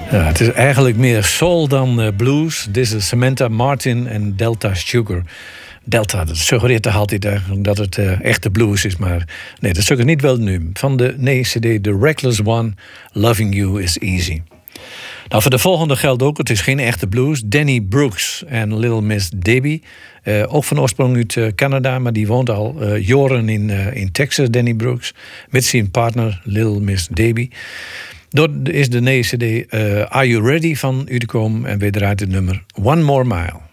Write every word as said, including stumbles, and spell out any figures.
Ja, het is eigenlijk meer soul dan uh, blues. Dit is Samantha Martin en Delta Sugar. Delta, dat suggereert toch altijd eigenlijk dat het uh, echte blues is, maar nee, dat is niet wel nu. Van de nee C D The Reckless One, Loving You Is Easy. Nou, voor de volgende geldt ook, het is geen echte blues. Danny Brooks en Little Miss Debbie. Uh, ook van oorsprong uit uh, Canada, maar die woont al uh, jaren in, uh, in Texas, Danny Brooks. Met zijn partner Little Miss Debbie. Door is de nee C D uh, Are You Ready van u te komen en weer draait het nummer One More Mile.